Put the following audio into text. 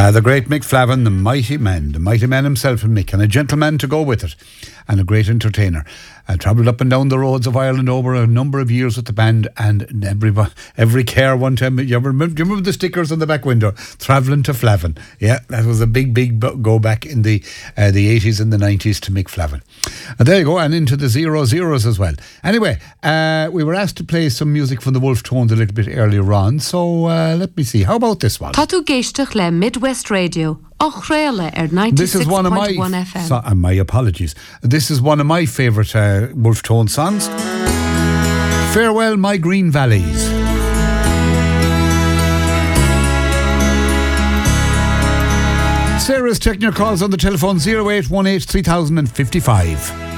The great Mick Flavin, the mighty man himself, and Mick, and a gentleman to go with it, and a great entertainer. Travelled up and down the roads of Ireland over a number of years with the band, and every car one time. Do you remember the stickers on the back window? Travelling to Flavin. Yeah, that was a big go back in the 80s and the 90s to Mick Flavin. And there you go, and into the 00s as well. Anyway, we were asked to play some music from the Wolf Tones a little bit earlier on, so let me see. How about this one? Tatu Geistach le Midwest Radio. Ochraile 96.1 This is one of FM. My apologies. This is one of my favourite Wolf Tone songs. Farewell, My Green Valleys. Sarah's taking your calls on the telephone 0818 3055.